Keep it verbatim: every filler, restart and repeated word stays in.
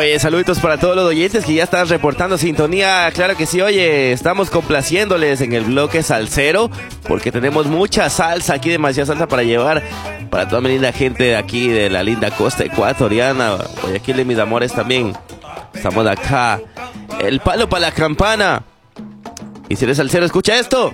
Oye, saluditos para todos los oyentes que ya están reportando sintonía. Claro que sí, oye, estamos complaciéndoles en el bloque salsero, porque tenemos mucha salsa aquí, demasiada salsa para llevar para toda mi linda gente de aquí, de la linda costa ecuatoriana. Oye, aquí de mis amores también. Estamos de acá. El palo para la campana. Y si eres salsero, escucha esto.